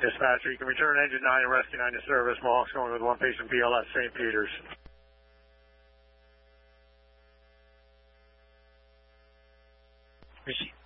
Dispatcher, you can return engine 9 and rescue 9 to service. Mohawk's going with one patient BLS St. Peter's. Receive.